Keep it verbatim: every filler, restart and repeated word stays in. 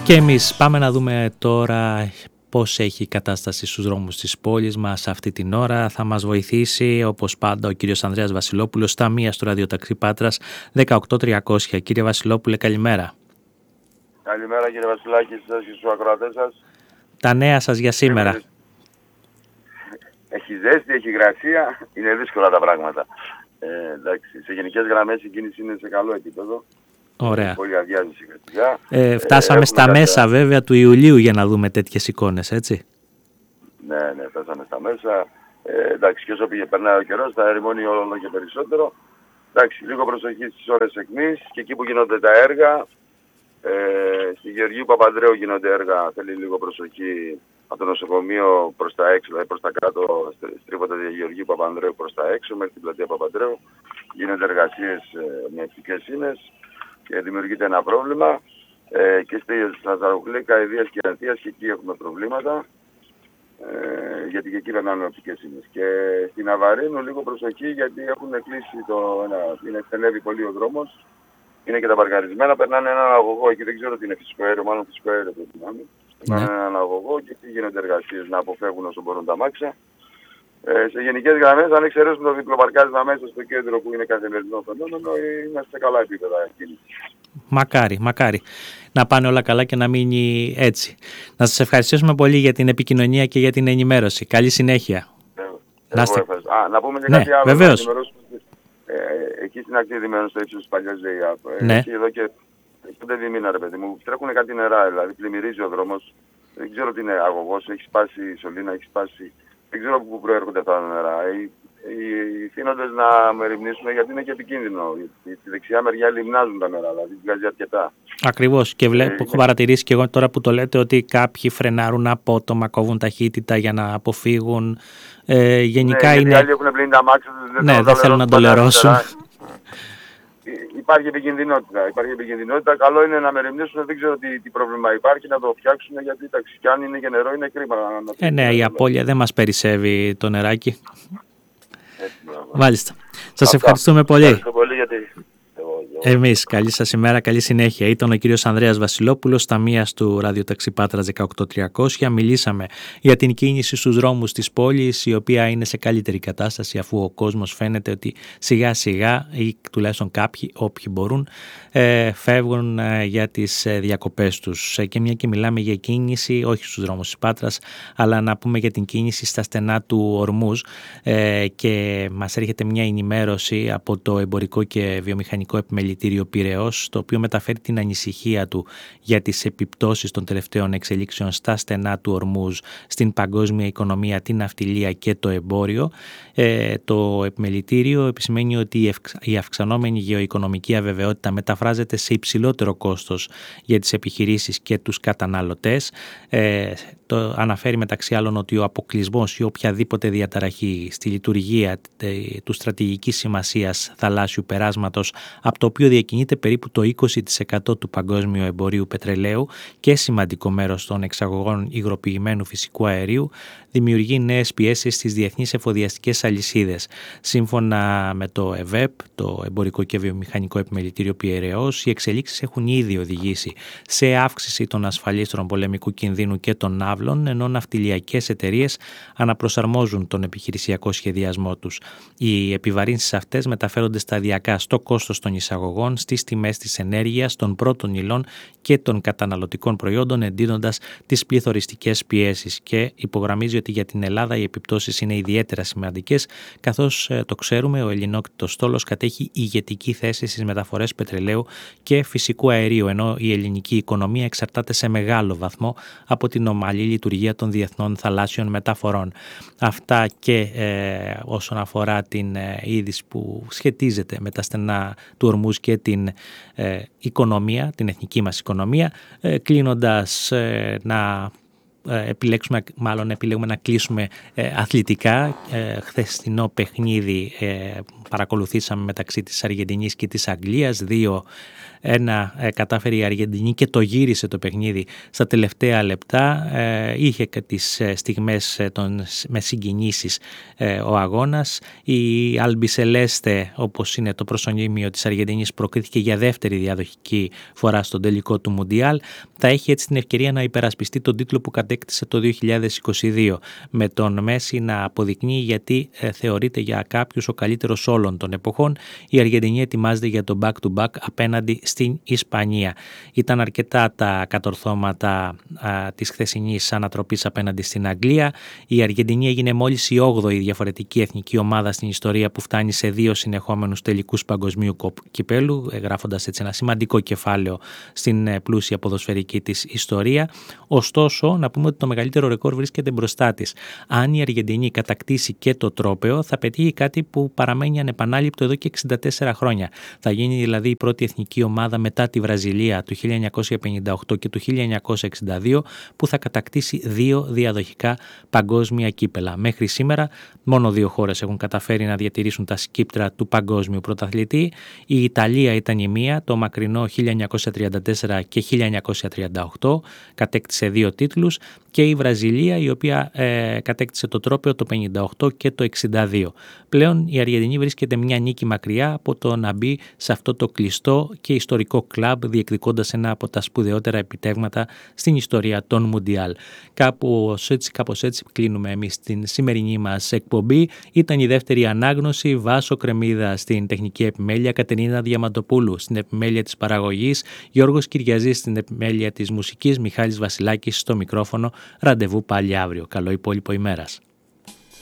Και εμείς πάμε να δούμε τώρα πώς έχει η κατάσταση στους δρόμους της πόλης μας αυτή την ώρα. Θα μας βοηθήσει όπως πάντα ο κύριος Ανδρέας Βασιλόπουλος, ταμείας του ραδιοταξί Πάτρας δεκαοκτώ τριακόσια. Κύριε Βασιλόπουλε, καλημέρα. Καλημέρα κύριε Βασιλάκη, σας και στους ακροατές σας. Τα νέα σας για σήμερα. Έχει ζέστη, έχει υγρασία, είναι δύσκολα τα πράγματα. Ε, εντάξει, σε γενικές γραμμές η κίνηση είναι σε καλό επίπεδο. Ωραία. Πολύ αδειάζει σιγά σιγά. Ε, φτάσαμε ε, στα κάποια... μέσα βέβαια του Ιουλίου για να δούμε τέτοιες εικόνες, έτσι. Ναι, ναι, φτάσαμε στα μέσα. Ε, εντάξει, και όσο πήγε περνάει ο καιρός, θα ερημώνει όλο και περισσότερο. Εντάξει, λίγο προσοχή στις ώρες εκμής και εκεί που γίνονται τα έργα. Ε, στη Γεωργίου Παπανδρέου γίνονται έργα, θέλει λίγο προσοχή από το νοσοκομείο προς τα έξω, δηλαδή προς τα κάτω, στρίβονται τη Γεωργίου Παπανδρέου προς τα έξω, μέχρι την πλατεία Παπανδρέου. Γίνονται εργασίες ε, με ευτικές σύνες και δημιουργείται ένα πρόβλημα. Ε, και στη Ναζαρογλή, Καηδίας και Ανθίας και εκεί έχουμε προβλήματα. Ε, γιατί και εκεί περνάνε οπτικές σύνες. Και στην Αβαρίνου λίγο προσοχή γιατί έχουν κλείσει το ένα, είναι εκτενεύει πολύ ο δρόμος. Είναι και τα παρκαρισμένα, περνάνε έναν αγωγό εκεί, δεν ξέρω τι είναι φυσικό αέριο, μάλλον φυσικό αέριο το δυνάμει. Περνάνε ναι. έναν αγωγό και εκεί γίνονται εργασίες να αποφεύγουν όσο μπορούν τα μάξια. Ε, σε γενικές γραμμές, αν εξαιρέσουμε το διπλοπαρκάρισμα μέσα στο κέντρο που είναι καθημερινό φαινόμενο, είμαστε σε καλά επίπεδα κίνηση. Μακάρι, μακάρι. Να πάνε όλα καλά και να μείνει έτσι. Να σας ευχαριστήσουμε πολύ για την επικοινωνία και για την ενημέρωση. Καλή συνέχεια. Ε, να, είστε... Α, να πούμε και ναι, κάτι άλλο. Βεβαίως. Ε, εκεί στην ακτή Δημένου στο ύψος της παλιάς ΔΕΙΑΠ. Ναι. Εκεί εδώ και πέντε δίμηνα ρε παιδί μου. Τρέχουν κάτι νερά, δηλαδή πλημμυρίζει ο δρόμος. Δεν ξέρω τι είναι αγωγός, έχει σπάσει η σωλήνα, έχει σπάσει. Δεν ξέρω από πού προέρχονται αυτά τα νερά. Οι, οι, οι θύνοντες να μεριμνήσουν γιατί είναι και επικίνδυνο. Στη δεξιά μεριά λιμνάζουν τα νερά, δηλαδή βγάζει αρκετά. Ακριβώς. Και βλέπω, ε, έχω παρατηρήσει και εγώ τώρα που το λέτε ότι κάποιοι φρενάρουν απότομα, κόβουν ταχύτητα για να αποφύγουν. Ε, γενικά ναι, είναι. Οι άλλοι έχουν πλύνει τα μάξια τους, δεν, ναι, δεν θέλουν να το λερώσουν. Υπάρχει επικινδυνότητα. Υπάρχει επικινδυνότητα. Καλό είναι να μεριμνήσουν. Δεν ξέρω τι, τι πρόβλημα υπάρχει, να το φτιάξουν. Γιατί εντάξει, κι αν είναι και νερό, είναι κρίμα. Να ε, ναι, η απώλεια δεν μας περισσεύει το νεράκι. Έτσι, μάλιστα. Σας ευχαριστούμε πολύ. Ευχαριστώ πολύ γιατί... Εμείς, καλή σας ημέρα, καλή συνέχεια. Ήταν ο κύριος Ανδρέας Βασιλόπουλος, ταμείας του ραδιοταξί Πάτρας δεκαοκτώ τριακόσια. Μιλήσαμε για την κίνηση στους δρόμους της πόλης, η οποία είναι σε καλύτερη κατάσταση, αφού ο κόσμος φαίνεται ότι σιγά σιγά, ή τουλάχιστον κάποιοι, όποιοι μπορούν, ε, φεύγουν ε, για τις ε, διακοπές τους. Ε, και μια και μιλάμε για κίνηση, όχι στους δρόμους της Πάτρας, αλλά να πούμε για την κίνηση στα στενά του Ορμούς. Ε, και μας έρχεται μια ενημέρωση από το Εμπορικό και Βιομηχανικό Επιμελητήριο Πειραιώς, το οποίο μεταφέρει την ανησυχία του για τις επιπτώσεις των τελευταίων εξελίξεων στα στενά του Ορμούζ, στην παγκόσμια οικονομία, την ναυτιλία και το εμπόριο. Ε, το Επιμελητήριο επισημαίνει ότι η αυξανόμενη γεωοικονομική αβεβαιότητα μεταφράζεται σε υψηλότερο κόστος για τις επιχειρήσεις και τους καταναλωτές. Ε, το αναφέρει μεταξύ άλλων ότι ο αποκλεισμός ή οποιαδήποτε διαταραχή στη λειτουργία του στρατηγικής σημασίας θαλάσσιου περάσματος, από το οποίο διακινείται περίπου το είκοσι τοις εκατό του παγκόσμιου εμπορίου πετρελαίου και σημαντικό μέρος των εξαγωγών υγροποιημένου φυσικού αερίου, δημιουργεί νέες πιέσεις στις διεθνείς εφοδιαστικές αλυσίδες. Σύμφωνα με το ΕΒΕΠ, το Εμπορικό και Βιομηχανικό Επιμελητήριο Πειραιώς, οι εξελίξεις έχουν ήδη οδηγήσει σε αύξηση των ασφαλίστρων πολεμικού κινδύνου και των ναύλων, ενώ ναυτιλιακές εταιρείες αναπροσαρμόζουν τον επιχειρησιακό σχεδιασμό τους. Οι επιβαρύνσεις αυτές μεταφέρονται σταδιακά στο κόστος των εισαγωγών, στις τιμές της ενέργειας, των πρώτων υλών και των καταναλωτικών προϊόντων, εντείνοντας τις πληθωριστικές πιέσεις. Και υπογραμμίζει ότι για την Ελλάδα οι επιπτώσεις είναι ιδιαίτερα σημαντικές, καθώς το ξέρουμε, ο ελληνόκτητος στόλος κατέχει ηγετική θέση στις μεταφορές πετρελαίου και φυσικού αερίου, ενώ η ελληνική οικονομία εξαρτάται σε μεγάλο βαθμό από την ομαλή λειτουργία των διεθνών θαλάσσιων μεταφορών. Αυτά και ε, όσον αφορά την ε, είδηση που σχετίζεται με τα στενά του Ορμούζ και την ε, οικονομία, την εθνική μας οικονομία, ε, κλείνοντας ε, να επιλέξουμε, μάλλον επιλέγουμε να κλείσουμε αθλητικά. Χθεσινό παιχνίδι παρακολουθήσαμε μεταξύ της Αργεντινής και της Αγγλίας. Δύο ένα κατάφερε η Αργεντινή και το γύρισε το παιχνίδι στα τελευταία λεπτά. Είχε και τις στιγμές των, με συγκινήσεις ο αγώνας. Η Αλμπισελέστε, όπως είναι το προσωνύμιο της Αργεντινής, προκρίθηκε για δεύτερη διαδοχική φορά στον τελικό του Μουντιάλ. Θα έχει έτσι την ευκαιρία να υπερασπιστεί τον τίτλο που κατέκτησε το δύο χιλιάδες είκοσι δύο, με τον Μέση να αποδεικνύει γιατί ε, θεωρείται για κάποιους ο καλύτερος όλων των εποχών. Η Αργεντινή ετοιμάζεται για το back-to-back απέναντι στην Ισπανία. Ήταν αρκετά τα κατορθώματα α, της χθεσινής ανατροπής απέναντι στην Αγγλία. Η Αργεντινή έγινε μόλις η όγδοη διαφορετική εθνική ομάδα στην ιστορία που φτάνει σε δύο συνεχόμενους τελικούς παγκοσμίου κυπέλου, γράφοντας έτσι ένα σημαντικό κεφάλαιο στην πλούσια ποδοσφαιρική της ιστορία. Ωστόσο, να πούμε ότι το μεγαλύτερο ρεκόρ βρίσκεται μπροστά της. Αν η Αργεντινή κατακτήσει και το τρόπαιο, θα πετύχει κάτι που παραμένει ανεπανάληπτο εδώ και εξήντα τέσσερα χρόνια. Θα γίνει δηλαδή η πρώτη εθνική ομάδα μετά τη Βραζιλία του χίλια εννιακόσια πενήντα οκτώ και του χίλια εννιακόσια εξήντα δύο που θα κατακτήσει δύο διαδοχικά παγκόσμια κύπελα. Μέχρι σήμερα μόνο δύο χώρες έχουν καταφέρει να διατηρήσουν τα σκύπτρα του παγκόσμιου πρωταθλητή. Η Ιταλία ήταν η μία, το μακρινό χίλια εννιακόσια τριάντα τέσσερα και χίλια εννιακόσια τριάντα οκτώ, κατέκτησε δύο τίτλους, και η Βραζιλία, η οποία ε, κατέκτησε το τρόπαιο το πενήντα οκτώ και το εξήντα δύο. Πλέον η Αργεντινή βρίσκεται μια νίκη μακριά από το να μπει σε αυτό το κλειστό και ιστορικό κλαμπ, διεκδικώντας ένα από τα σπουδαιότερα επιτεύγματα στην ιστορία των Μουντιάλ. Κάπως έτσι, κάπως έτσι κλείνουμε εμείς την σημερινή μας εκπομπή. Ήταν η δεύτερη ανάγνωση. Βάσο Κρεμμύδα στην τεχνική επιμέλεια, Κατερίνα Διαμαντοπούλου στην επιμέλεια της παραγωγής, Γιώργος Κυριαζής στην επιμέλεια της μουσικής, Μιχάλης Βασιλάκης στο μικρόφωνο. Ραντεβού πάλι αύριο. Καλό υπόλοιπο ημέρας.